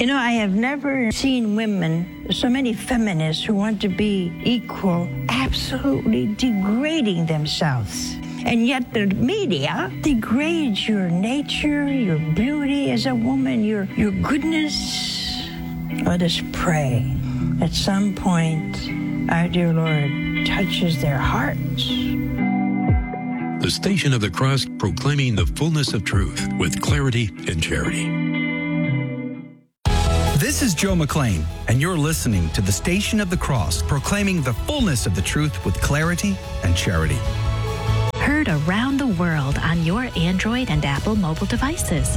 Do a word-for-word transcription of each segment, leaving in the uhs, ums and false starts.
You know, I have never seen women, so many feminists who want to be equal, absolutely degrading themselves. And yet the media degrades your nature, your beauty as a woman, your, your goodness. Let us pray at some point our dear Lord touches their hearts. The Station of the Cross, proclaiming the fullness of truth with clarity and charity. This is Joe McLean, and you're listening to the Station of the Cross, proclaiming the fullness of the truth with clarity and charity. Heard around the world on your Android and Apple mobile devices.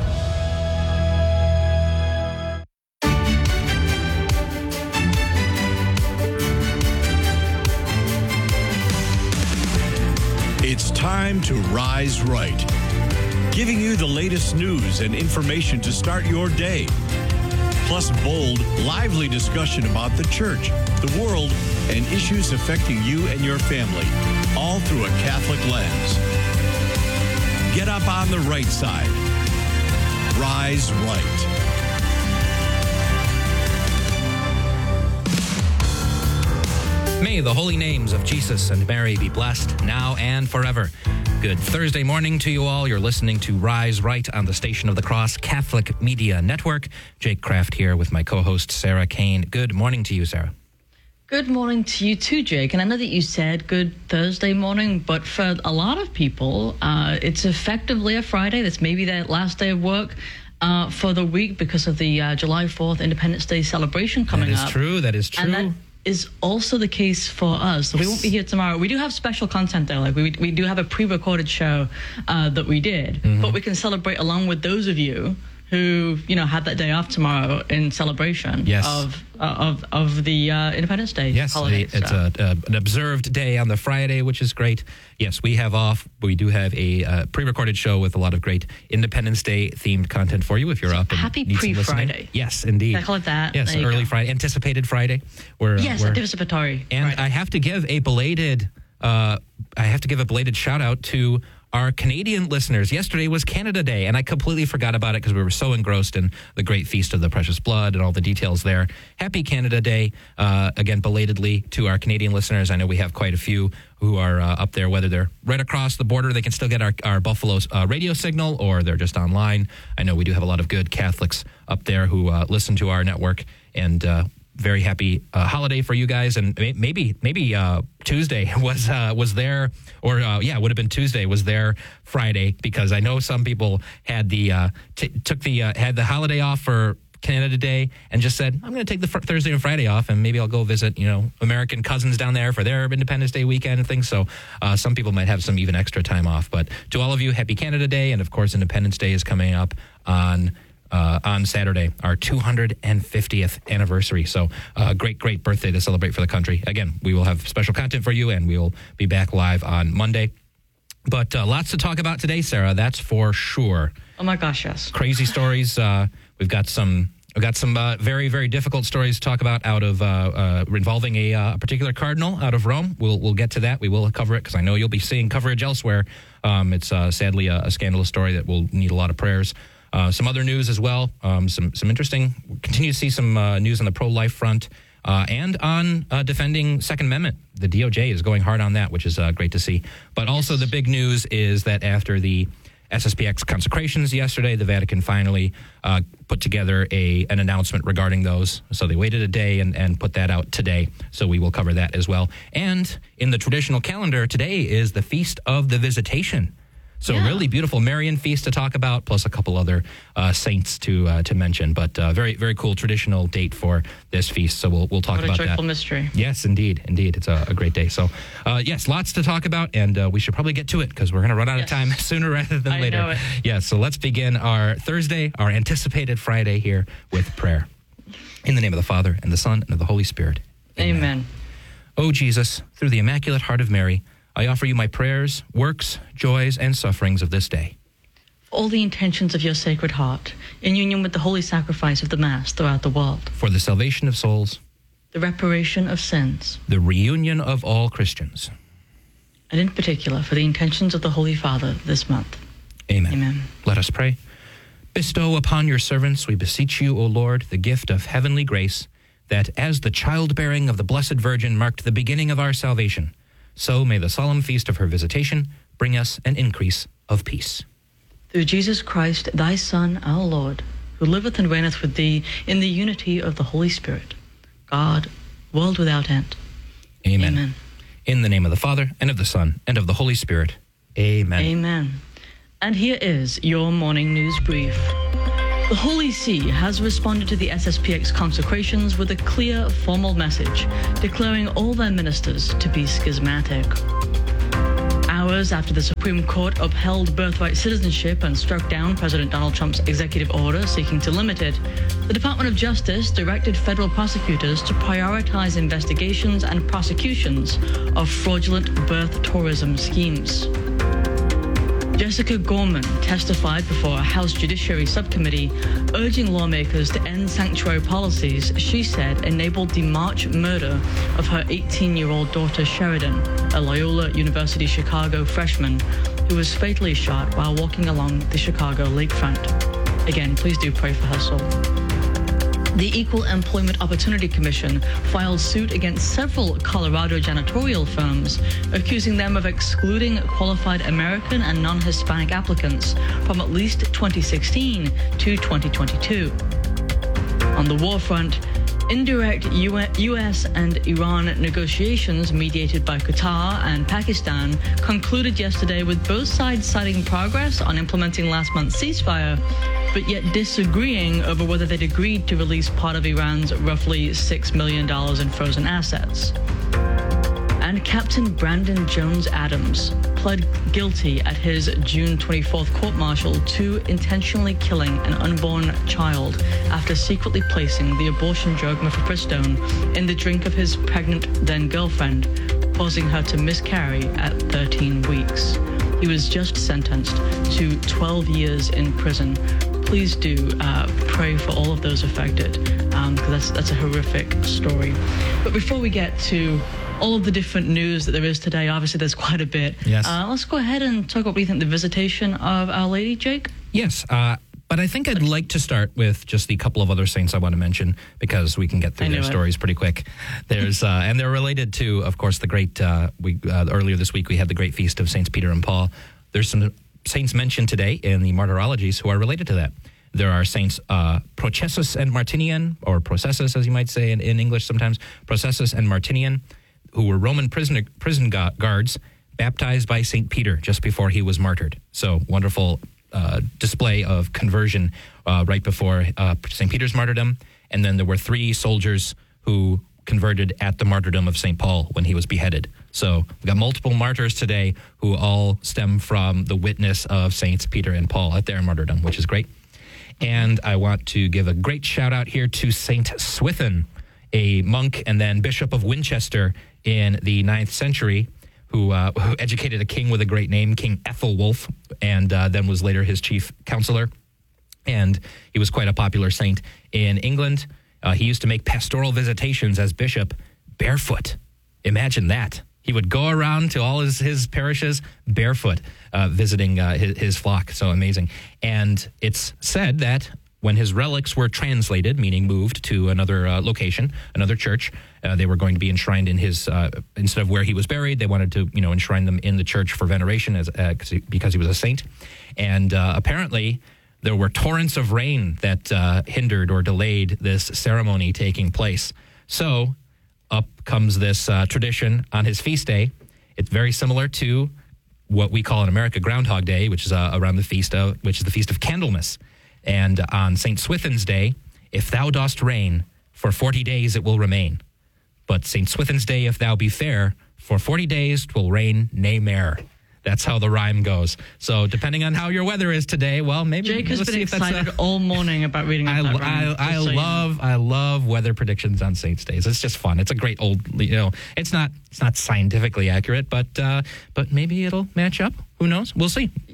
It's time to Rise Right, giving you the latest news and information to start your day. Plus bold, lively discussion about the church, the world, and issues affecting you and your family, all through a Catholic lens. Get up on the right side. Rise Right. May the holy names of Jesus and Mary be blessed now and forever. Good Thursday morning to you all. You're listening to Rise Right on the Station of the Cross Catholic Media Network. Jake Kraft here with my co-host Sarah Kane. Good morning to you, Sarah. Good morning to you too, Jake. And I know that you said good Thursday morning, but for a lot of people, uh, it's effectively a Friday. That's maybe their last day of work uh, for the week because of the uh, July fourth Independence Day celebration coming up. That is up. true. That is true. And that is also the case for us. So we won't be here tomorrow. We do have special content though. Like we we do have a pre-recorded show uh, that we did, mm-hmm. but we can celebrate along with those of you who, you know, had that day off tomorrow in celebration yes. of uh, of of the uh, Independence Day yes, holiday. Yes, it's so. a, a, an observed day on the Friday, which is great. Yes, we have off. We do have a uh, pre-recorded show with a lot of great Independence Day themed content for you if you're so up and happy need some listening. pre-Friday. Yes, indeed. I call it that. Yes, there early Friday, anticipated Friday. We're, yes, we're, anticipatory. And Friday. I have to give a belated, uh, I have to give a belated shout out to our Canadian listeners. Yesterday was Canada Day, and I completely forgot about it because we were so engrossed in the great Feast of the Precious Blood and all the details there. Happy Canada Day, uh, again, belatedly to our Canadian listeners. I know we have quite a few who are uh, up there, whether they're right across the border, they can still get our, our Buffalo uh, radio signal, or they're just online. I know we do have a lot of good Catholics up there who uh, listen to our network, and uh, very happy uh, holiday for you guys. And maybe maybe uh, Tuesday was uh, was there, or uh, yeah, it would have been Tuesday was there Friday, because I know some people had the uh, t- took the uh, had the holiday off for Canada Day and just said, I'm going to take the fr- Thursday and Friday off, and maybe I'll go visit, you know, American cousins down there for their Independence Day weekend and things. So uh, some people might have some even extra time off. But to all of you, happy Canada Day, and of course Independence Day is coming up on. Uh, on Saturday, our two hundred fiftieth anniversary. So uh, great, great birthday to celebrate for the country. Again, we will have special content for you, and we will be back live on Monday. But uh, lots to talk about today, Sarah, that's for sure. Oh my gosh, yes. Crazy stories. Uh, we've got some we've got some uh, very, very difficult stories to talk about out of uh, uh, involving a, uh, a particular cardinal out of Rome. We'll we'll get to that. We will cover it because I know you'll be seeing coverage elsewhere. Um, it's uh, sadly a, a scandalous story that will need a lot of prayers. Uh, some other news as well, um, some some interesting, we'll continue to see some uh, news on the pro-life front uh, and on uh, defending Second Amendment. The D O J is going hard on that, which is uh, great to see. But also the big news is that after the S S P X consecrations yesterday, the Vatican finally uh, put together a an announcement regarding those. So they waited a day and, and put that out today. So we will cover that as well. And in the traditional calendar, today is the Feast of the Visitation. So yeah. Really beautiful Marian feast to talk about, plus a couple other uh, saints to uh, to mention. But uh, very very cool traditional date for this feast. So we'll we'll talk what about that. What a joyful that. mystery. Yes, indeed, indeed, it's a, a great day. So uh, yes, lots to talk about, and uh, we should probably get to it because we're going to run out yes. of time sooner rather than I later. know it. Yeah. So let's begin our Thursday, our anticipated Friday here with prayer. In the name of the Father and the Son and of the Holy Spirit. Amen. Amen. O Jesus, through the Immaculate Heart of Mary, I offer you my prayers, works, joys, and sufferings of this day. For all the intentions of your Sacred Heart, in union with the holy sacrifice of the Mass throughout the world. For the salvation of souls. The reparation of sins. The reunion of all Christians. And in particular, for the intentions of the Holy Father this month. Amen. Amen. Let us pray. Bestow upon your servants, we beseech you, O Lord, the gift of heavenly grace, that as the childbearing of the Blessed Virgin marked the beginning of our salvation, so may the solemn feast of her visitation bring us an increase of peace. Through Jesus Christ, thy Son, our Lord, who liveth and reigneth with thee in the unity of the Holy Spirit, God, world without end. Amen. Amen. In the name of the Father, and of the Son, and of the Holy Spirit. Amen. Amen. And here is your morning news brief. The Holy See has responded to the S S P X consecrations with a clear, formal message, declaring all their ministers to be schismatic. Hours after the Supreme Court upheld birthright citizenship and struck down President Donald Trump's executive order seeking to limit it, the Department of Justice directed federal prosecutors to prioritize investigations and prosecutions of fraudulent birth tourism schemes. Jessica Gorman testified before a House Judiciary Subcommittee, urging lawmakers to end sanctuary policies she said enabled the March murder of her eighteen-year-old daughter Sheridan, a Loyola University Chicago freshman who was fatally shot while walking along the Chicago lakefront. Again, please do pray for her soul. The Equal Employment Opportunity Commission filed suit against several Colorado janitorial firms, accusing them of excluding qualified American and non-Hispanic applicants from at least twenty sixteen to twenty twenty-two. On the war front, indirect U S and Iran negotiations mediated by Qatar and Pakistan concluded yesterday with both sides citing progress on implementing last month's ceasefire, but yet disagreeing over whether they'd agreed to release part of Iran's roughly six million dollars in frozen assets. And Captain Brandon Jones Adams pled guilty at his June twenty-fourth court-martial to intentionally killing an unborn child after secretly placing the abortion drug mifepristone in the drink of his pregnant then-girlfriend, causing her to miscarry at thirteen weeks. He was just sentenced to twelve years in prison. Please do uh, pray for all of those affected, because um, that's, that's a horrific story. But before we get to all of the different news that there is today, obviously there's quite a bit. Yes. Uh, let's go ahead and talk about what we think the visitation of Our Lady, Jake. Yes, uh, but I think I'd like to start with just the couple of other saints I want to mention, because we can get through their it. stories pretty quick. There's uh, and they're related to, of course, the great, uh, we uh, earlier this week we had the great feast of Saints Peter and Paul. There's some saints mentioned today in the martyrologies who are related to that. There are Saints uh, Processus and Martinian, or Processus, as you might say in, in English sometimes, Processus and Martinian, who were Roman prison, prison guards baptized by Saint Peter just before he was martyred. So wonderful uh, display of conversion uh, right before uh, Saint Peter's martyrdom. And then there were three soldiers who converted at the martyrdom of Saint Paul when he was beheaded. So we've got multiple martyrs today who all stem from the witness of Saints Peter and Paul at their martyrdom, which is great. And I want to give a great shout out here to Saint Swithin, a monk and then Bishop of Winchester in the ninth century, who, uh, who educated a king with a great name, King Ethelwulf, and uh, then was later his chief counselor. And he was quite a popular saint in England. Uh, he used to make pastoral visitations as bishop barefoot. Imagine that. He would go around to all his, his parishes barefoot, uh, visiting uh, his, his flock. So amazing. And it's said that when his relics were translated, meaning moved to another uh, location, another church, uh, they were going to be enshrined in his, uh, instead of where he was buried, they wanted to, you know, enshrine them in the church for veneration as uh, he, because he was a saint. And uh, apparently there were torrents of rain that uh, hindered or delayed this ceremony taking place. So up comes this uh, tradition on his feast day. It's very similar to what we call in America Groundhog Day, which is uh, around the feast of, which is the Feast of Candlemas. And on Saint Swithin's Day, if thou dost reign, for forty days it will remain. But Saint Swithin's Day, if thou be fair, for forty days 'twill rain nae mair. That's how the rhyme goes. So depending on how your weather is today, well, maybe Jake has let's been see if that's excited a, all morning about reading I, that rhyme. I, I so love you know. I love weather predictions on Saints' Days. It's just fun. It's a great old, you know, it's not it's not scientifically accurate, but uh, but maybe it'll match up. Who knows? We'll see.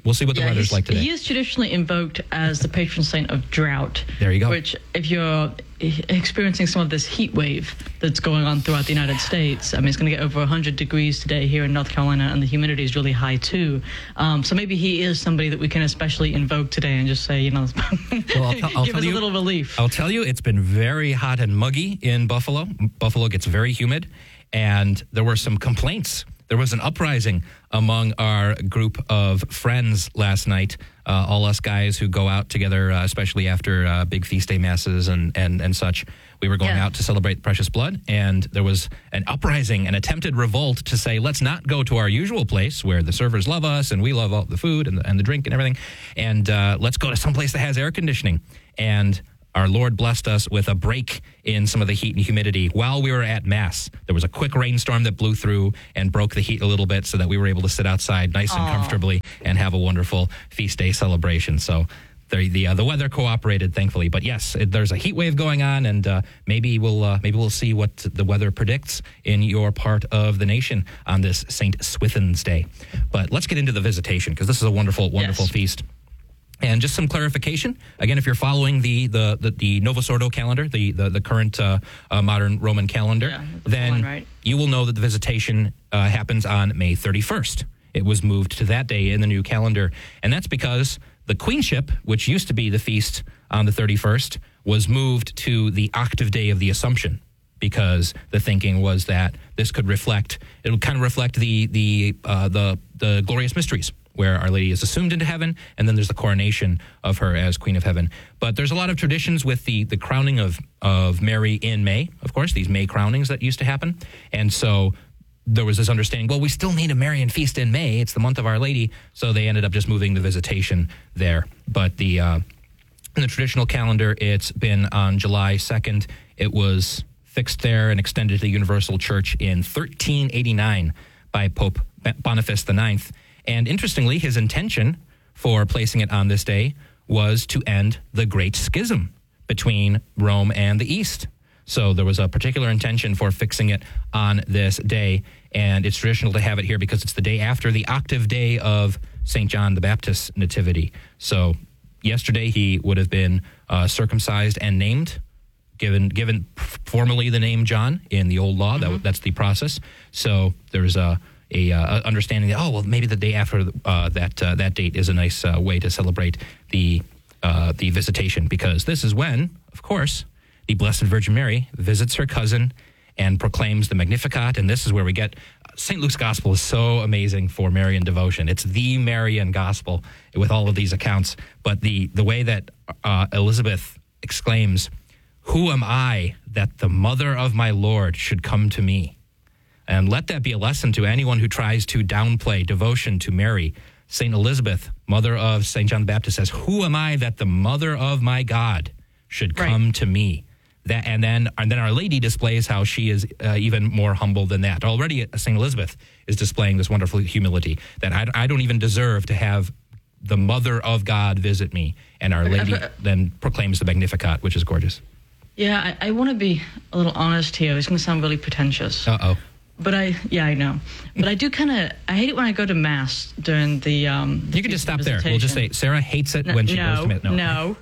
we'll see what the Yeah, weather's he's- like today. He is traditionally invoked as the patron saint of drought. There you go. Which, if you're experiencing some of this heat wave that's going on throughout the United States, I mean, it's going to get over one hundred degrees today here in North Carolina, and the humidity is really high too. Um, so maybe he is somebody that we can especially invoke today and just say, you know, Well, I'll, t- I'll give tell us you, a little relief. I'll tell you, it's been very hot and muggy in Buffalo. Buffalo gets very humid, and there were some complaints. There was an uprising among our group of friends last night, uh, all us guys who go out together, uh, especially after uh, big feast day masses and, and, and such. We were going Yeah. out to celebrate the Precious Blood, and there was an uprising, an attempted revolt to say, let's not go to our usual place where the servers love us and we love all the food and the, and the drink and everything, and uh, let's go to some place that has air conditioning. And our Lord blessed us with a break in some of the heat and humidity while we were at Mass. There was a quick rainstorm that blew through and broke the heat a little bit so that we were able to sit outside nice and comfortably and have a wonderful feast day celebration. So the the, uh, the weather cooperated, thankfully. But yes, it, there's a heat wave going on, and uh, maybe we'll uh, maybe we'll see what the weather predicts in your part of the nation on this Saint Swithin's Day. But let's get into the visitation, because this is a wonderful, wonderful Yes. feast. And just some clarification. Again, if you're following the the the, the Novus Ordo calendar, the the, the current uh, uh, modern Roman calendar, Yeah, the then one, right? you will know that the visitation uh, happens on May thirty-first. It was moved to that day in the new calendar, and that's because the Queenship, which used to be the feast on the thirty-first, was moved to the octave day of the Assumption, because the thinking was that this could reflect, it'll kind of reflect the the uh, the the glorious mysteries, where Our Lady is assumed into heaven, and then there's the coronation of her as Queen of Heaven. But there's a lot of traditions with the the crowning of of Mary in May, of course, these May crownings that used to happen. And so there was this understanding, well, we still need a Marian feast in May. It's the month of Our Lady. So they ended up just moving the visitation there. But the uh, in the traditional calendar, it's been on July second. It was fixed there and extended to the Universal Church in thirteen eighty-nine by Pope Boniface the Ninth. And interestingly, his intention for placing it on this day was to end the Great Schism between Rome and the East. So there was a particular intention for fixing it on this day, and it's traditional to have it here because it's the day after the octave day of Saint John the Baptist's nativity. So yesterday he would have been uh, circumcised and named, given given formally the name John in the old law. Mm-hmm. That, that's the process. So there's a a uh, understanding that, oh, well, maybe the day after uh, that uh, that date is a nice uh, way to celebrate the uh, the visitation, because this is when, of course, the Blessed Virgin Mary visits her cousin and proclaims the Magnificat, and this is where we get Saint Luke's Gospel is so amazing for Marian devotion. It's the Marian Gospel with all of these accounts, but the the way that uh, Elizabeth exclaims, "Who am I that the mother of my Lord should come to me?" And let that be a lesson to anyone who tries to downplay devotion to Mary. Saint Elizabeth, mother of Saint John the Baptist, says, "Who am I that the mother of my God should come Right. to me?" That, and then and then Our Lady displays how she is uh, even more humble than that. Already Saint Elizabeth is displaying this wonderful humility, that I, I don't even deserve to have the mother of God visit me. And Our Lady then proclaims the Magnificat, which is gorgeous. Yeah, I, I want to be a little honest here. It's going to sound really pretentious. Uh-oh. But I, yeah, I know. But I do kind of, I hate it when I go to Mass during the. Um, the You can just feast of stop there. We'll just say, visitation. Sarah hates it No, when she no, goes to Mass. No.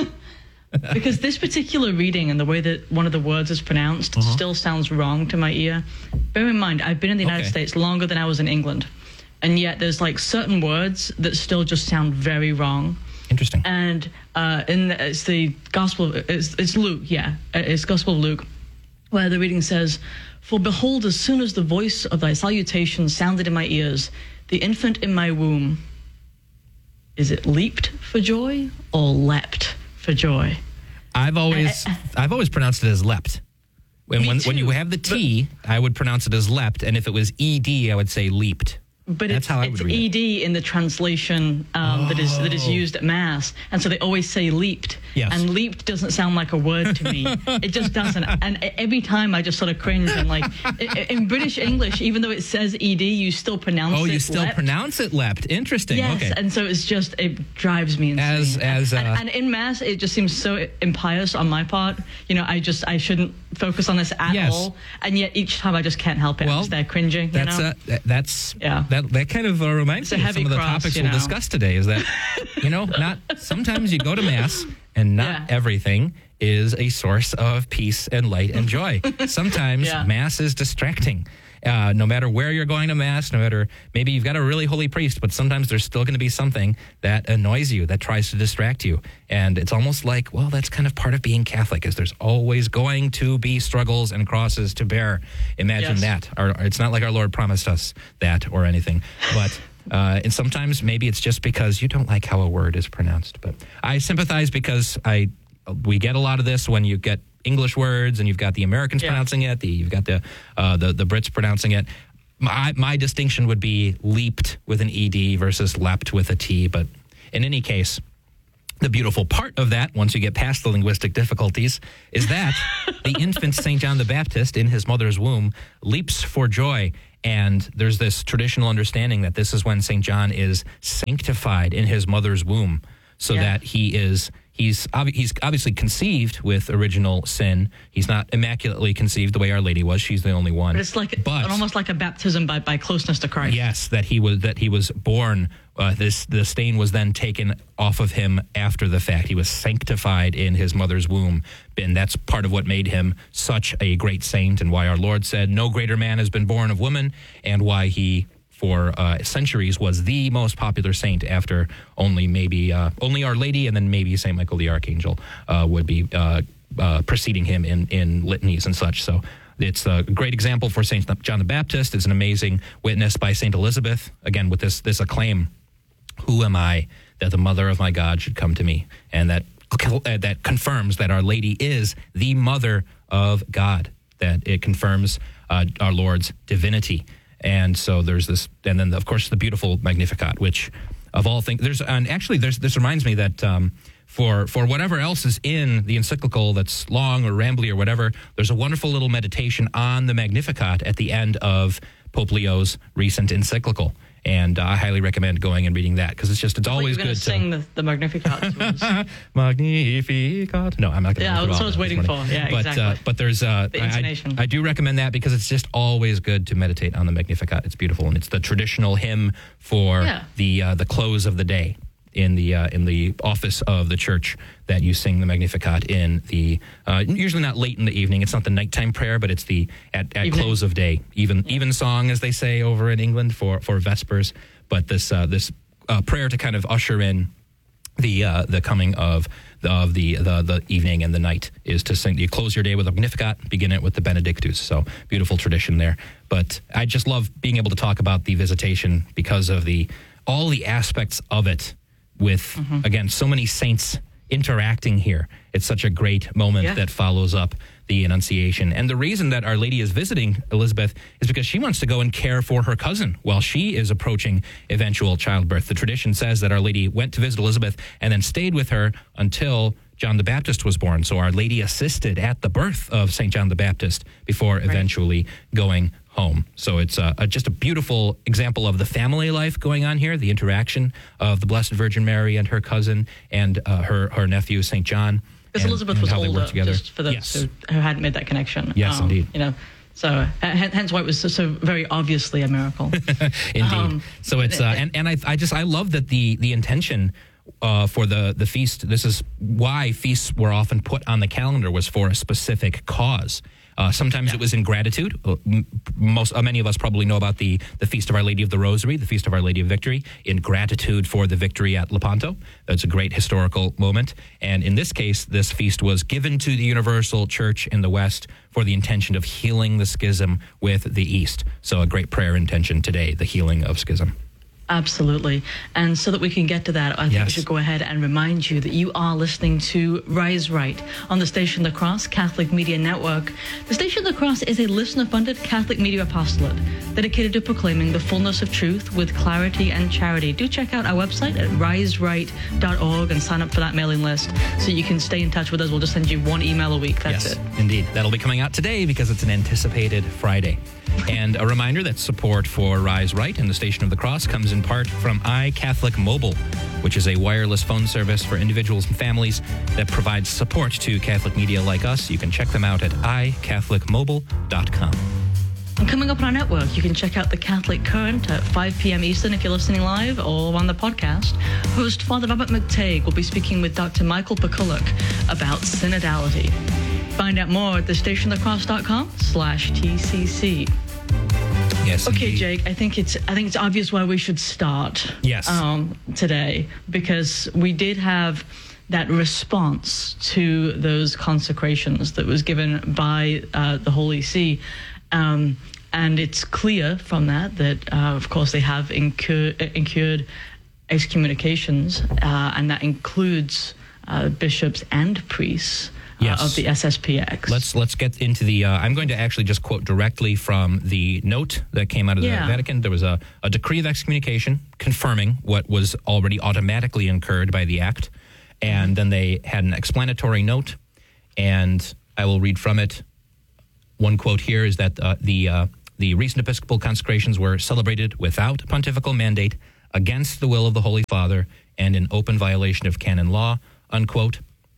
Because this particular reading and the way that one of the words is pronounced Uh-huh. still sounds wrong to my ear. Bear in mind, I've been in the United Okay. States longer than I was in England. And yet there's like certain words that still just sound very wrong. Interesting. And uh, in the, it's the Gospel, it's, it's Luke, yeah, it's Gospel of Luke, where the reading says, "For behold, as soon as the voice of thy salutation sounded in my ears, the infant in my womb," is it leaped for joy or leapt for joy? I've always I've always pronounced it as leapt. When Me when, when you too, have the T, I would pronounce it as leapt, and if it was E D, I would say leaped. But That's it's, how I it's would read E it. D in the translation um, that is that is used at Mass, and so they always say leaped. Yes. And leaped doesn't sound like a word to me. It just doesn't. And every time I just sort of cringe. And like i- in British English, even though it says E D, you still pronounce Oh, it you still leapt. pronounce it leapt. Interesting. Yes, Okay. and so it's just, it drives me insane. As- as, uh, and, and in Mass, it just seems so impious on my part. You know, I just, I shouldn't focus on this at Yes. all, and yet each time I just can't help it. Well, I'm just there cringing. That's you know? uh, that- that's Yeah. that that kind of uh, reminds It's a me of heavy some of the cross, topics you we'll know. discuss today. Is that you know not sometimes you go to mass and not Yeah. everything is a source of peace and light and joy. Sometimes Yeah. mass is distracting. Uh, no matter where you're going to mass, no matter maybe you've got a really holy priest, but sometimes there's still going to be something that annoys you, that tries to distract you. And it's almost like, well, that's kind of part of being Catholic, is there's always going to be struggles and crosses to bear. Imagine Yes. that. Our, it's not like our Lord promised us that or anything, but uh, and sometimes maybe it's just because you don't like how a word is pronounced. But I sympathize because I we get a lot of this when you get English words and you've got the Americans Yeah. pronouncing it, the you've got the uh, the the Brits pronouncing it. My my distinction would be leaped with an E D versus leapt with a T. But in any case, the beautiful part of that, once you get past the linguistic difficulties, is that the infant Saint John the Baptist in his mother's womb leaps for joy. And there's this traditional understanding that this is when Saint John is sanctified in his mother's womb, so Yeah. that he is he's obvi- he's obviously conceived with original sin. He's not immaculately conceived the way Our Lady was. She's the only one. But it's like But- almost like a baptism by, by closeness to Christ. Yes, that he was that he was born. Uh, this the stain was then taken off of him after the fact. He was sanctified in his mother's womb, and that's part of what made him such a great saint, and why our Lord said, "No greater man has been born of woman," and why he, for uh, centuries, was the most popular saint after only maybe uh, only Our Lady, and then maybe Saint Michael the Archangel uh, would be uh, uh, preceding him in in litanies and such. So. It's a great example for Saint John the Baptist. It's an amazing witness by Saint Elizabeth, again, with this this acclaim, "Who am I that the mother of my God should come to me?" And that uh, that confirms that Our Lady is the mother of God, that it confirms uh, our Lord's divinity. And so there's this, and then, of course, the beautiful Magnificat, which of all things, there's, and actually, there's this reminds me that um, for for whatever else is in the encyclical that's long or rambly or whatever, there's a wonderful little meditation on the Magnificat at the end of Pope Leo's recent encyclical. And uh, I highly recommend going and reading that, because it's just, it's Well, always you're good going to sing the, the Magnificat to us. to... Magnificat. No, I'm not going to. Yeah, that's what I was waiting for. Yeah, but, exactly. Uh, but there's, uh, The I, intonation. I do recommend that, because it's just always good to meditate on the Magnificat. It's beautiful, and it's the traditional hymn for Yeah. the uh, the close of the day in the uh, in the office of the church, that you sing the Magnificat in the uh, usually not late in the evening. It's not the nighttime prayer, but it's the at, at Evening. close of day, even even song, as they say over in England for for Vespers. But this uh, this uh, prayer to kind of usher in the uh, the coming of the, of the, the the evening and the night is to sing. You close your day with a Magnificat, begin it with the Benedictus. So beautiful tradition there. But I just love being able to talk about the Visitation because of the all the aspects of it. With again, so many saints interacting here. It's such a great moment Yeah. that follows up the Annunciation. And the reason that Our Lady is visiting Elizabeth is because she wants to go and care for her cousin while she is approaching eventual childbirth. The tradition says that Our Lady went to visit Elizabeth and then stayed with her until John the Baptist was born. So Our Lady assisted at the birth of Saint John the Baptist before eventually going home. So it's uh, a, just a beautiful example of the family life going on here, the interaction of the Blessed Virgin Mary and her cousin and uh, her, her nephew, Saint John. Because and- Elizabeth and was how they work older, together. just for those Yes. who, who hadn't made that connection. Yes, indeed. You know, so uh, hen- hence why it was so, so very obviously a miracle. Indeed. Um, so it's uh, and and I I just I love that the the intention uh, for the the feast. This is why feasts were often put on the calendar, was for a specific cause. Uh, sometimes it was in gratitude. Uh, m- Most, uh, many of us probably know about the, the Feast of Our Lady of the Rosary, the Feast of Our Lady of Victory, in gratitude for the victory at Lepanto. That's a great historical moment. And in this case, this feast was given to the Universal Church in the West for the intention of healing the schism with the East. So a great prayer intention today, the healing of schism. Absolutely. And so that we can get to that, I think Yes. we should go ahead and remind you that you are listening to Rise Right on the Station of the Cross Catholic Media Network. The Station of the Cross is a listener-funded Catholic media apostolate dedicated to proclaiming the fullness of truth with clarity and charity. Do check out our website at rise right dot org and sign up for that mailing list so you can stay in touch with us. We'll just send you one email a week. That's yes, it. indeed. That'll be coming out today because it's an anticipated Friday. And a reminder that support for Rise Right and the Station of the Cross comes in part from iCatholic Mobile, which is a wireless phone service for individuals and families that provides support to Catholic media like us. You can check them out at i catholic mobile dot com. And coming up on our network, you can check out the Catholic Current at five p.m. Eastern if you're listening live or on the podcast. Host Father Robert McTague will be speaking with Doctor Michael Pakuluk about synodality. Find out more at thestationofthecross.com slash TCC. Yes. Okay, indeed. Jake, I think it's I think it's obvious where we should start. Yes. Um, today, because we did have that response to those consecrations that was given by uh, the Holy See. Um, and it's clear from that that, uh, of course, they have incur- incurred excommunications, uh, and that includes uh, bishops and priests uh, Yes. of the S S P X. Let's let's get into the. Uh, I'm going to actually just quote directly from the note that came out of Yeah. the Vatican. There was a, a decree of excommunication confirming what was already automatically incurred by the act, and then they had an explanatory note, and I will read from it. One quote here is that uh, the uh, the recent Episcopal consecrations were celebrated without pontifical mandate, against the will of the Holy Father, and in open violation of canon law, unquote.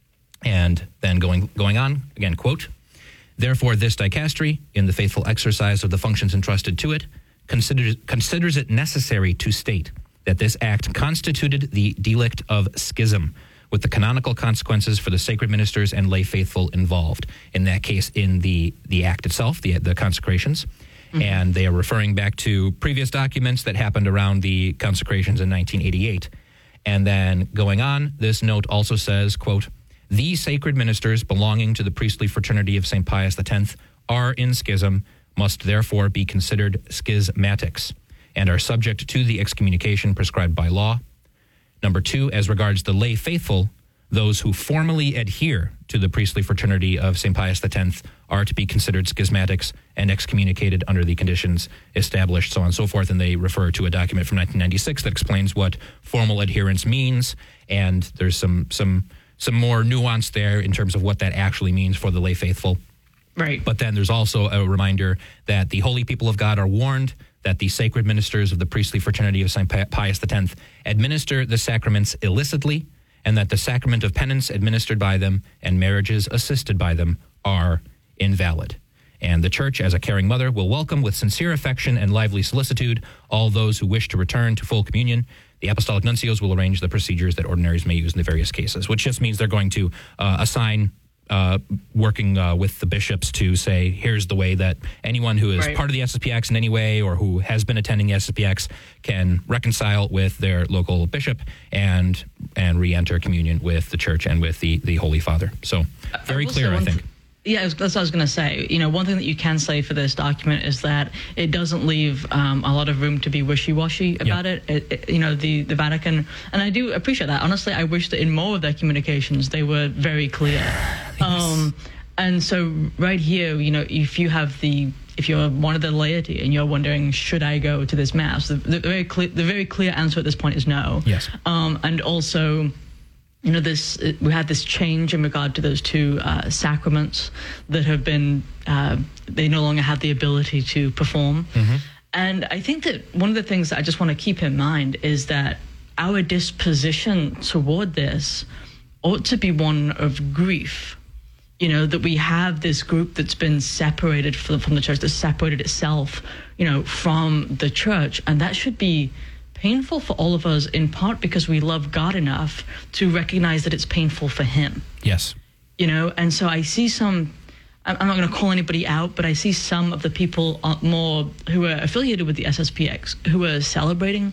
And then going going on, again, quote, therefore this dicastery, in the faithful exercise of the functions entrusted to it, considers, considers it necessary to state that this act constituted the delict of schism, with the canonical consequences for the sacred ministers and lay faithful involved. In that case, in the, the act itself, the, the consecrations. Mm-hmm. And they are referring back to previous documents that happened around the consecrations in nineteen eighty-eight. And then going on, this note also says, quote, these sacred ministers belonging to the priestly fraternity of Saint Pius X are in schism, must therefore be considered schismatics, and are subject to the excommunication prescribed by law. Number two, as regards the lay faithful, those who formally adhere to the priestly fraternity of Saint Pius X are to be considered schismatics and excommunicated under the conditions established, so on and so forth. And they refer to a document from nineteen ninety-six that explains what formal adherence means. And there's some some some more nuance there in terms of what that actually means for the lay faithful. Right. But then there's also a reminder that the holy people of God are warned that the sacred ministers of the priestly fraternity of Saint Pius X administer the sacraments illicitly, and that the sacrament of penance administered by them and marriages assisted by them are invalid. And the Church, as a caring mother, will welcome with sincere affection and lively solicitude all those who wish to return to full communion. The apostolic nuncios will arrange the procedures that ordinaries may use in the various cases, which just means they're going to uh, assign Uh, working uh, with the bishops to say, here's the way that anyone who is Right. part of the S S P X in any way or who has been attending the S S P X can reconcile with their local bishop and and re-enter communion with the Church and with the, the Holy Father. So very I will say clear, I one think. th- Yeah, that's what I was going to say. You know, one thing that you can say for this document is that it doesn't leave um, a lot of room to be wishy-washy about Yeah. it. It, it. You know, the, the Vatican, and I do appreciate that. Honestly, I wish that in more of their communications, they were very clear. Yes. Um, and so right here, you know, if you have the, if you're one of the laity and you're wondering, should I go to this mass? The, the very clear, the very clear answer at this point is no. Yes. Um, and also, you know, this we had this change in regard to those two uh, sacraments that have been, uh, they no longer have the ability to perform. Mm-hmm. And I think that one of the things that I just want to keep in mind is that our disposition toward this ought to be one of grief. You know, that we have this group that's been separated from, from the Church, that's separated itself, you know, from the Church. And that should be painful for all of us, in part because we love God enough to recognize that it's painful for him. Yes. You know, and so I see some, I'm not going to call anybody out, but I see some of the people more who are affiliated with the S S P X who are celebrating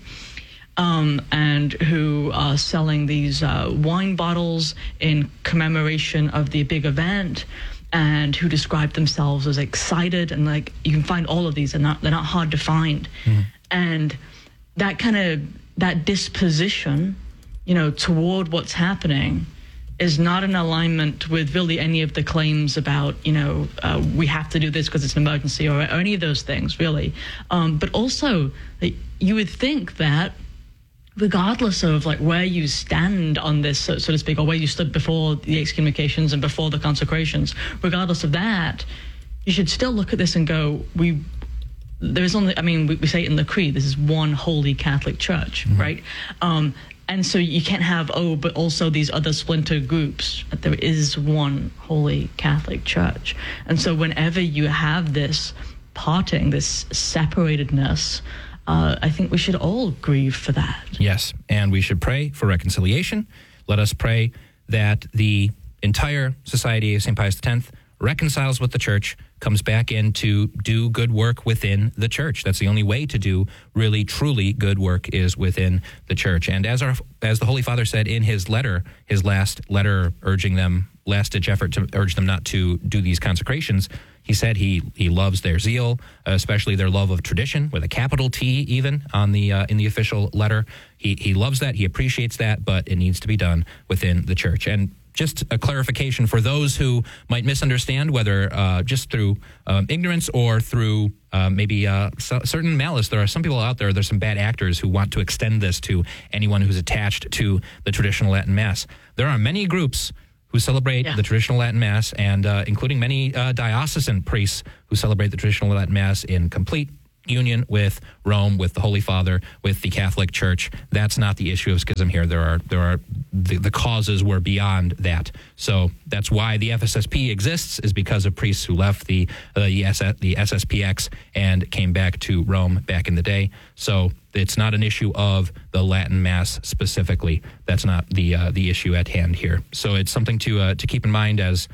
um, and who are selling these uh, wine bottles in commemoration of the big event, and who describe themselves as excited, and like you can find all of these, and they're not, they're not hard to find. Mm-hmm. And that kind of, that disposition, you know, toward what's happening is not in alignment with really any of the claims about, you know, uh, we have to do this because it's an emergency, or, or any of those things, really. Um, but also, like, you would think that regardless of like where you stand on this, so, so to speak, or where you stood before the excommunications and before the consecrations, regardless of that, you should still look at this and go, we there's only, I mean, we, we say it in the creed, this is one holy Catholic Church, mm-hmm. right? Um, and so you can't have, oh, but also these other splinter groups. There is one holy Catholic Church. And so whenever you have this parting, this separatedness, uh, I think we should all grieve for that. Yes, and we should pray for reconciliation. Let us pray that the entire Society of Saint Pius X reconciles with the Church, comes back in to do good work within the Church. That's the only way to do really, truly good work is within the Church. And as our as the Holy Father said in his letter, his last letter urging them, last-ditch effort to urge them not to do these consecrations, he said he he loves their zeal, especially their love of tradition, with a capital T even on the uh, in the official letter. He he loves that, he appreciates that, but it needs to be done within the Church. And just a clarification for those who might misunderstand, whether uh, just through um, ignorance or through uh, maybe uh, so, certain malice. There are some people out there, there's some bad actors who want to extend this to anyone who's attached to the traditional Latin Mass. There are many groups who celebrate yeah. the traditional Latin Mass, and uh, including many uh, diocesan priests who celebrate the traditional Latin Mass in complete union with Rome, with the Holy Father, with the Catholic Church. That's not the issue of schism here. There are there are the, the causes were beyond that. So that's why the F S S P exists, is because of priests who left the uh, the, S- the S S P X and came back to Rome back in the day. So it's not an issue of the Latin Mass specifically. That's not the uh, the issue at hand here. So it's something to uh, to keep in mind as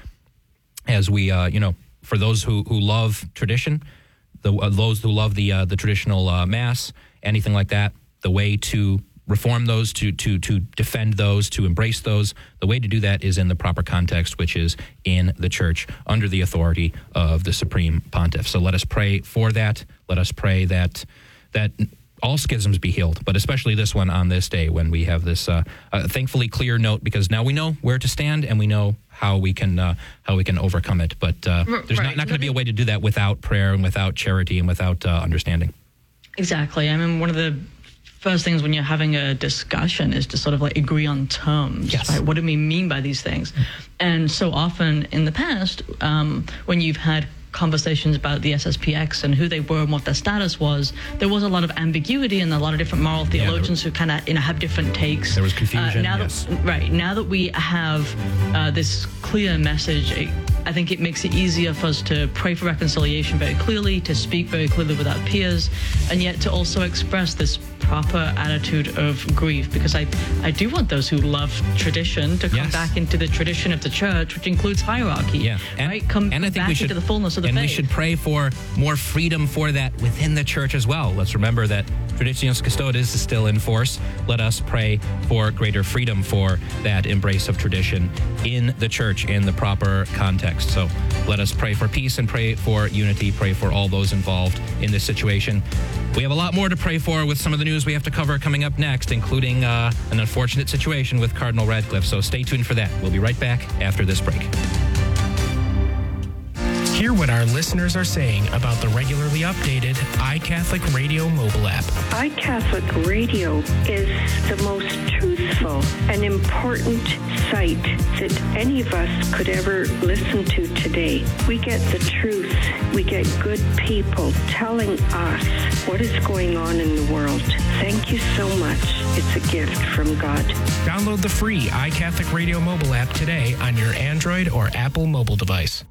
as we uh, you know, for those who who love tradition. The, uh, those who love the uh, the traditional uh, Mass, anything like that, the way to reform those, to to to defend those, to embrace those, the way to do that is in the proper context, which is in the Church, under the authority of the Supreme Pontiff. So let us pray for that. Let us pray that that all schisms be healed, but especially this one on this day when we have this uh, uh, thankfully clear note, because now we know where to stand and we know how we can uh, how we can overcome it. But uh, there's right. not, not going to be a way to do that without prayer and without charity and without uh, understanding. Exactly. I mean, one of the first things when you're having a discussion is to sort of like agree on terms. Yes. Right? What do we mean by these things? And so often in the past, um, when you've had conversations about the S S P X and who they were and what their status was, there was a lot of ambiguity and a lot of different moral theologians yeah, were, who kind of, you know, have different takes. There was confusion, uh, now yes. That, right. Now that we have uh, this clear message, it, I think it makes it easier for us to pray for reconciliation very clearly, to speak very clearly with our peers, and yet to also express this proper attitude of grief, because I, I do want those who love tradition to come yes. back into the tradition of the Church, which includes hierarchy. Yeah. And, right? Come and I think back we should, into the fullness of the and faith. we should pray for more freedom for that within the Church as well. Let's remember that Traditionis Custodes is still in force. Let us pray for greater freedom for that embrace of tradition in the Church in the proper context. So let us pray for peace and pray for unity, pray for all those involved in this situation. We have a lot more to pray for with some of the news we have to cover coming up next, including uh, an unfortunate situation with Cardinal Radcliffe. So stay tuned for that. We'll be right back after this break. Hear what our listeners are saying about the regularly updated iCatholic Radio mobile app. iCatholic Radio is the most truthful and important site that any of us could ever listen to today. We get the truth. We get good people telling us what is going on in the world. Thank you so much. It's a gift from God. Download the free iCatholic Radio mobile app today on your Android or Apple mobile device.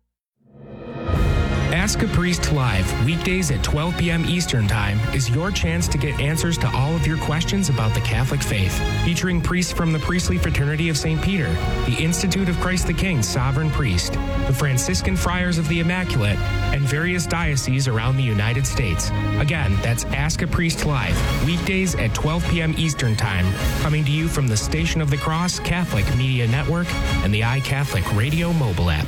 Ask a Priest Live, weekdays at twelve p.m. Eastern Time, is your chance to get answers to all of your questions about the Catholic faith. Featuring priests from the Priestly Fraternity of Saint Peter, the Institute of Christ the King Sovereign Priest, the Franciscan Friars of the Immaculate, and various dioceses around the United States. Again, that's Ask a Priest Live, weekdays at twelve p.m. Eastern Time, coming to you from the Station of the Cross Catholic Media Network and the iCatholic Radio mobile app.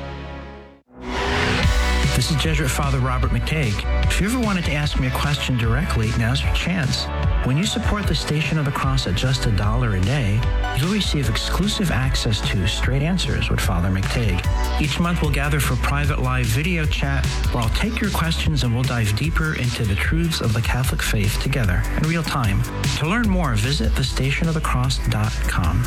This is Jesuit Father Robert McTague. If you ever wanted to ask me a question directly, now's your chance. When you support the Station of the Cross at just a dollar a day, you'll receive exclusive access to Straight Answers with Father McTague. Each month we'll gather for private live video chat where I'll take your questions and we'll dive deeper into the truths of the Catholic faith together in real time. To learn more, visit the station of the cross dot com.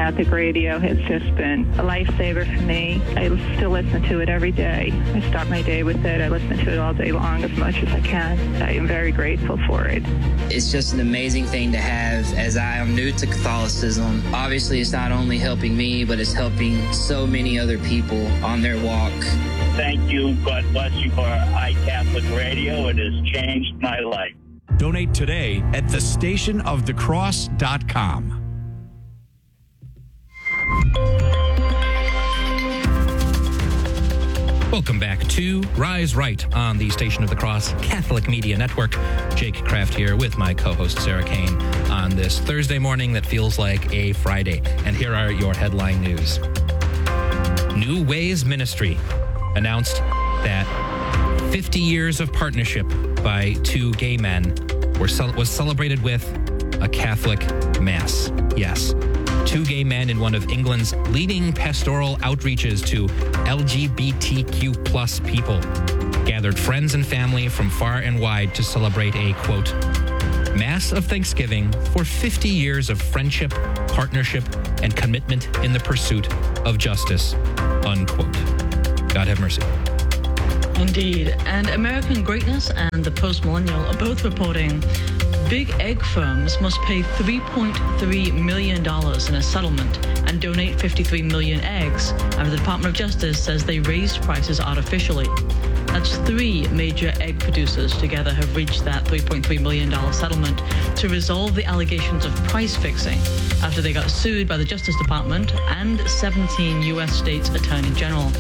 Catholic radio has just been a lifesaver for me. I still listen to it every day. I start my day with it. I listen to it all day long as much as I can. I am very grateful for it. It's just an amazing thing to have, as I am new to Catholicism. Obviously, it's not only helping me, but it's helping so many other people on their walk. Thank you. God bless you for iCatholic Radio. It has changed my life. Donate today at the station of the cross dot com. Welcome back to Rise Right on the Station of the Cross Catholic Media Network. Jake Kraft here with my co-host Sarah Kane on this Thursday morning that feels like a Friday. And here are your headline news. New Ways Ministry announced that fifty years of partnership by two gay men were ce- was celebrated with a Catholic Mass. Yes. Two gay men in one of England's leading pastoral outreaches to L G B T Q plus people gathered friends and family from far and wide to celebrate a, quote, Mass of Thanksgiving for fifty years of friendship, partnership, and commitment in the pursuit of justice, unquote. God have mercy. Indeed. And American Greatness and the Post Millennial are both reporting big egg firms must pay three point three million dollars in a settlement and donate fifty-three million eggs after the Department of Justice says they raised prices artificially. That's three major egg producers together have reached that three point three million dollars settlement to resolve the allegations of price fixing after they got sued by the Justice Department and seventeen U S states' Attorney General.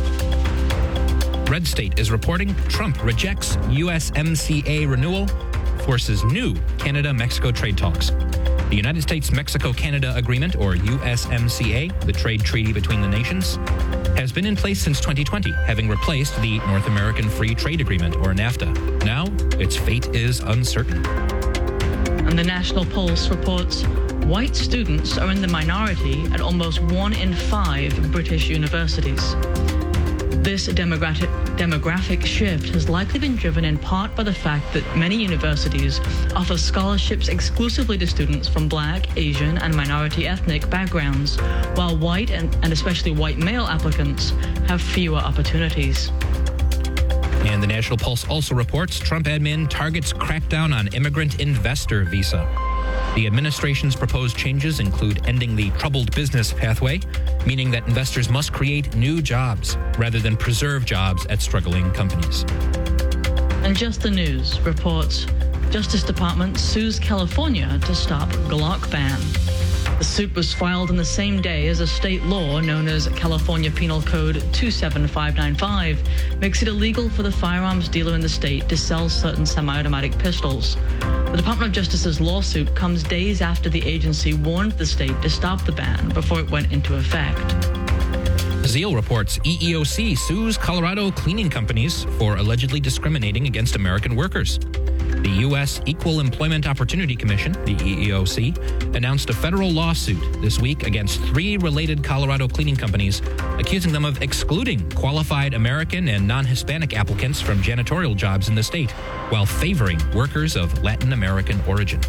Red State is reporting Trump rejects U S M C A renewal, forces new Canada-Mexico trade talks. The United States-Mexico-Canada Agreement, or U S M C A, the trade treaty between the nations, has been in place since twenty twenty, having replaced the North American Free Trade Agreement, or NAFTA. Now, its fate is uncertain. And the National Pulse reports white students are in the minority at almost one in five British universities. This demographic, demographic shift has likely been driven in part by the fact that many universities offer scholarships exclusively to students from Black, Asian, and minority ethnic backgrounds, while white and, and especially white male applicants have fewer opportunities. And the National Pulse also reports Trump admin targets crackdown on immigrant investor visa. The administration's proposed changes include ending the troubled business pathway, meaning that investors must create new jobs rather than preserve jobs at struggling companies. And Just the News reports Justice Department sues California to stop Glock ban. The suit was filed on the same day as a state law known as California Penal Code two seven five nine five makes it illegal for the firearms dealer in the state to sell certain semi-automatic pistols. The Department of Justice's lawsuit comes days after the agency warned the state to stop the ban before it went into effect. Zeal reports E E O C sues Colorado cleaning companies for allegedly discriminating against American workers. The U S Equal Employment Opportunity Commission, the E E O C, announced a federal lawsuit this week against three related Colorado cleaning companies, accusing them of excluding qualified American and non-Hispanic applicants from janitorial jobs in the state, while favoring workers of Latin American origin.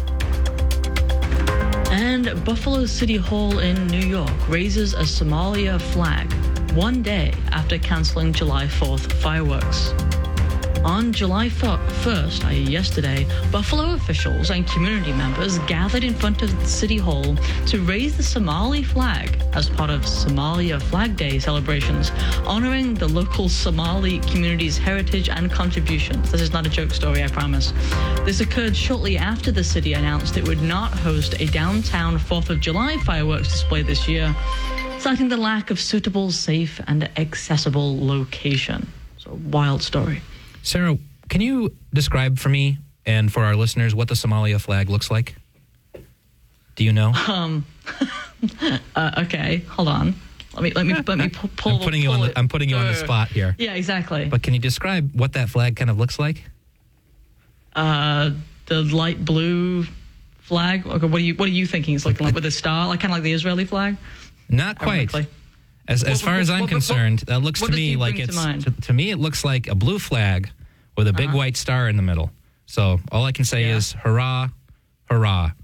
And Buffalo City Hall in New York raises a Somalia flag one day after canceling July fourth fireworks. On July first, that is yesterday, Buffalo officials and community members gathered in front of the City Hall to raise the Somali flag as part of Somalia Flag Day celebrations, honoring the local Somali community's heritage and contributions. This is not a joke story, I promise. This occurred shortly after the city announced it would not host a downtown fourth of July fireworks display this year, citing the lack of suitable, safe, and accessible location. So, wild story. Sarah, can you describe for me and for our listeners what the Somalia flag looks like? Do you know? Um. uh, okay, hold on. Let me let me let me pull. pull I'm putting pull you on it. the I'm putting you on the spot here. Yeah, exactly. But can you describe what that flag kind of looks like? Uh, the light blue flag. Okay, what are you what are you thinking? It's looking like with a star, like kind of like the Israeli flag. Not quite. As as far as I'm concerned, that looks to me like it's to, to me it looks like a blue flag with a big Uh-huh. white star in the middle. So all I can say Yeah. is hurrah, hurrah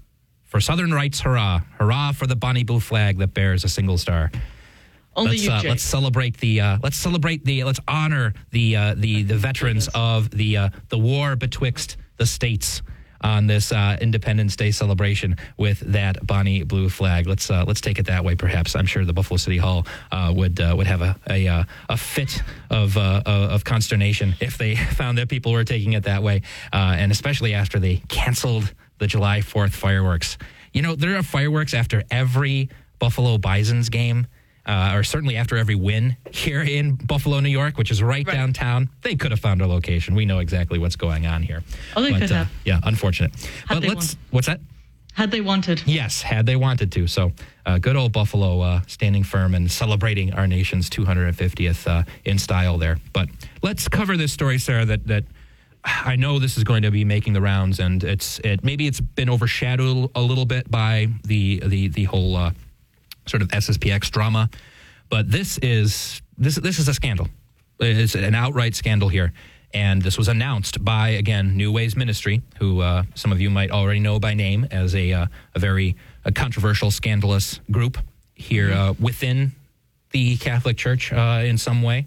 For Southern rights, hurrah. Hurrah for the Bonnie Blue flag that bears a single star. Only let's, you, uh, Jake. let's celebrate the. Uh, let's celebrate the. Let's honor the uh, the the veterans of the uh, the war betwixt the states on this uh, Independence Day celebration with that Bonnie Blue flag. Let's uh, let's take it that way. Perhaps I'm sure the Buffalo City Hall uh, would uh, would have a a, uh, a fit of uh, of consternation if they found that people were taking it that way, uh, and especially after they canceled the July fourth fireworks. You know, there are fireworks after every Buffalo Bisons game. Uh, or certainly after every win here in Buffalo, New York, which is right, right. downtown. They could have found a location. We know exactly what's going on here. Oh, they but, could uh, have. Yeah, unfortunate. Had but they let's. wanted. What's that? Had they wanted. Yes, had they wanted to. So uh, good old Buffalo uh, standing firm and celebrating our nation's two hundred fiftieth uh, in style there. But let's cover this story, Sarah, that, that I know this is going to be making the rounds, and it's it maybe it's been overshadowed a little bit by the, the, the whole uh, sort of S S P X drama. But this is this this is a scandal. It's an outright scandal here. And this was announced by, again, New Ways Ministry, who uh, some of you might already know by name as a, uh, a very a controversial, scandalous group here uh, within the Catholic Church uh, in some way.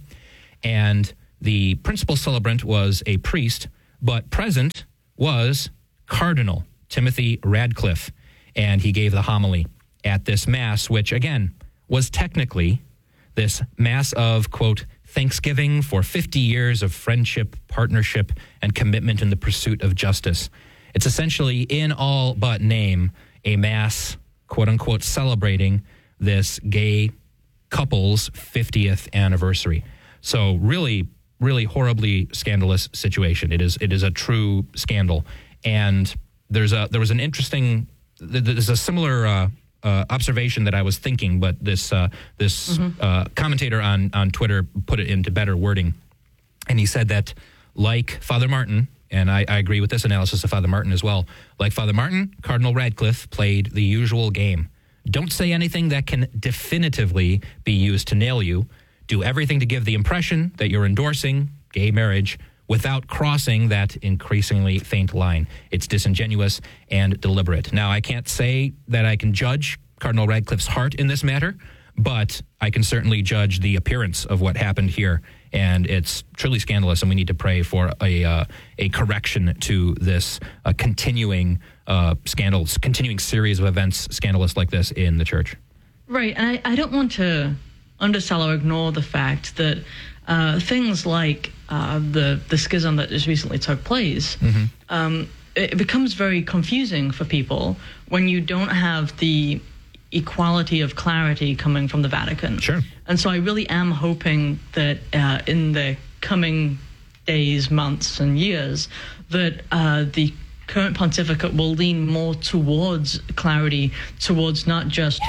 And the principal celebrant was a priest, but present was Cardinal Timothy Radcliffe. And he gave the homily at this Mass, which, again, was technically this Mass of, quote, thanksgiving for fifty years of friendship, partnership, and commitment in the pursuit of justice. It's essentially, in all but name, a Mass, quote unquote, celebrating this gay couple's fiftieth anniversary. So really, really horribly scandalous situation. It is it is a true scandal. And there's a there was an interesting, there's a similar uh, Uh, observation that I was thinking, but this uh, this mm-hmm. uh, commentator on, on Twitter put it into better wording. And he said that, like Father Martin, and I, I agree with this analysis of Father Martin as well, like Father Martin, Cardinal Radcliffe played the usual game. Don't say anything that can definitively be used to nail you. Do everything to give the impression that you're endorsing gay marriage without crossing that increasingly faint line. It's disingenuous and deliberate. Now, I can't say that I can judge Cardinal Radcliffe's heart in this matter, but I can certainly judge the appearance of what happened here, and it's truly scandalous, and we need to pray for a uh, a correction to this uh, continuing uh, scandals, continuing series of events scandalous like this in the church. Right, and I, I don't want to undersell or ignore the fact that uh, things like uh, the the schism that just recently took place, mm-hmm. um, it becomes very confusing for people when you don't have the equality of clarity coming from the Vatican. Sure. And so I really am hoping that uh, in the coming days, months, and years, that uh, the current pontificate will lean more towards clarity, towards not just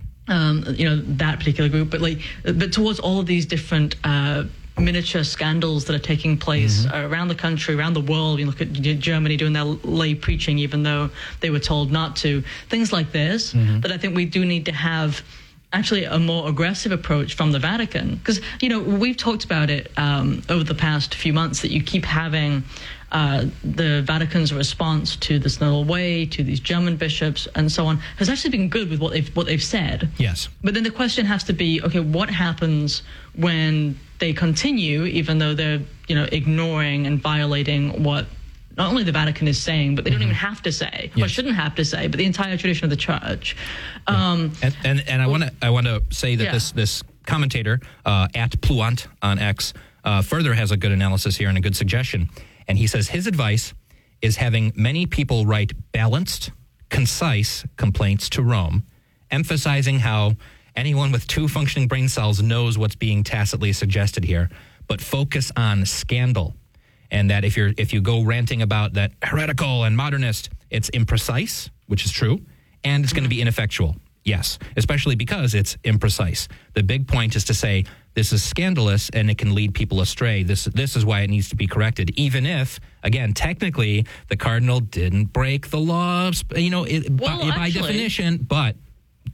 um, you know that particular group, but like but towards all of these different uh, miniature scandals that are taking place mm-hmm. around the country, around the world. You look at Germany doing their lay preaching, even though they were told not to. Things like this, mm-hmm. that I think we do need to have actually a more aggressive approach from the Vatican. Because, you know, we've talked about it um, over the past few months that you keep having uh, the Vatican's response to the Synodal Way, to these German bishops, and so on, has actually been good with what they've, what they've said. Yes. But then the question has to be, okay, what happens when they continue, even though they're, you know, ignoring and violating what not only the Vatican is saying, but they don't mm-hmm. even have to say, yes. or shouldn't have to say, but the entire tradition of the church. Um, yeah. And, and and I want to I want to say that yeah. this this commentator uh, at Pluant on X uh, further has a good analysis here and a good suggestion, and he says his advice is having many people write balanced, concise complaints to Rome, emphasizing how anyone with two functioning brain cells knows what's being tacitly suggested here, but focus on scandal. And that if you're if you go ranting about that heretical and modernist, it's imprecise, which is true, and it's mm-hmm. going to be ineffectual. Yes, especially because it's imprecise. The big point is to say this is scandalous and it can lead people astray. This this is why it needs to be corrected, even if, again, technically the cardinal didn't break the laws, you know, it, well, by, by definition, but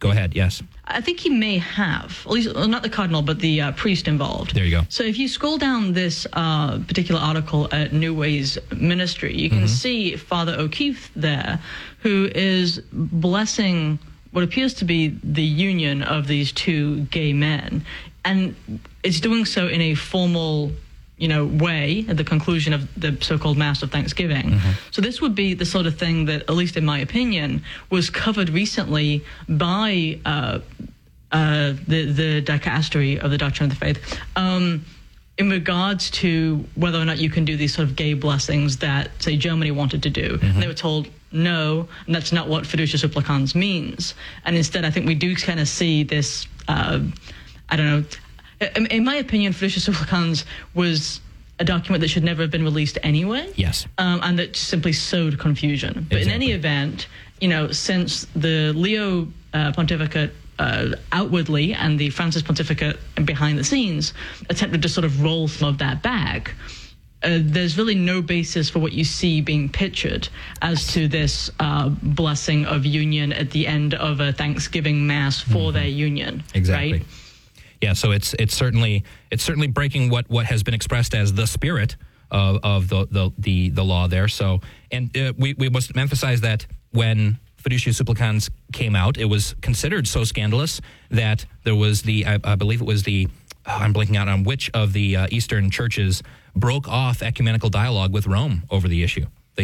Go ahead, yes. I think he may have, at least well, not the cardinal, but the uh, priest involved. There you go. So if you scroll down this uh, particular article at New Ways Ministry, you can mm-hmm. see Father O'Keefe there, who is blessing what appears to be the union of these two gay men, and is doing so in a formal, you know, way at the conclusion of the so-called Mass of Thanksgiving. Mm-hmm. So this would be the sort of thing that, at least in my opinion, was covered recently by uh, uh, the, the dicastery of the Doctrine of the Faith um, in regards to whether or not you can do these sort of gay blessings that, say, Germany wanted to do. Mm-hmm. And they were told, no, and that's not what Fiducia Supplicans means. And instead, I think we do kind of see this, uh, I don't know, in my opinion, Fiducia Supplicans was a document that should never have been released anyway. Yes. Um, and that simply sowed confusion. But exactly. in any event, you know, since the Leo uh, pontificate uh, outwardly and the Francis pontificate behind the scenes attempted to sort of roll some of that back, uh, there's really no basis for what you see being pictured as to this uh, blessing of union at the end of a Thanksgiving Mass for mm-hmm. their union. Exactly. Right? Yeah, so it's it's certainly it's certainly breaking what, what has been expressed as the spirit of, of the, the the the law there. So, and uh, we we must emphasize that when Fiducia Supplicans came out, it was considered so scandalous that there was the I, I believe it was the oh, I'm blanking out on which of the uh, Eastern churches broke off ecumenical dialogue with Rome over the issue.